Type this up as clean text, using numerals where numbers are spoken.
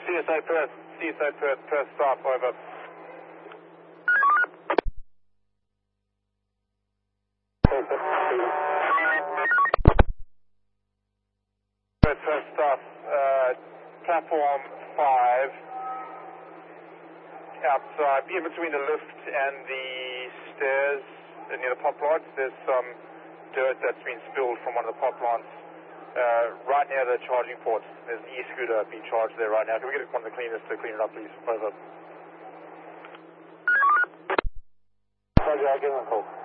CSA Perth, stop, over. Perth, stop, platform 5, outside, in between the lift and the stairs near the pop lights, there's some dirt that's been spilled from one of the pop plants. Right near the charging port, there's an e-scooter being charged there right now. Can we get one of the cleaners to clean it up, please? Over. Roger, I'll give him a call.